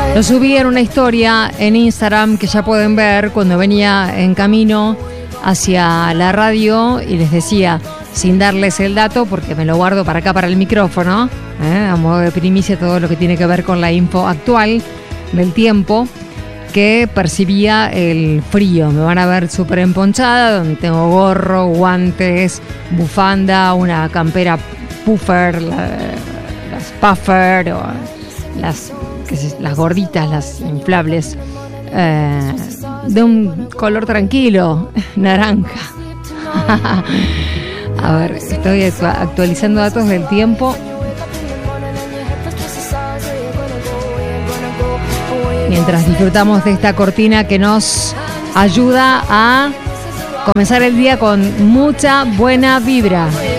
Lo subí en una historia en Instagram que ya pueden ver cuando venía en camino hacia la radio y les decía, sin darles el dato porque me lo guardo para acá para el micrófono, a modo de primicia, todo lo que tiene que ver con la info actual del tiempo, que percibía el frío. Me van a ver súper emponchada, donde tengo gorro, guantes, bufanda, una campera puffer, las puffer o las gorditas, las inflables, de un color tranquilo, naranja. A ver, estoy actualizando datos del tiempo. Mientras disfrutamos de esta cortina que nos ayuda a comenzar el día con mucha buena vibra.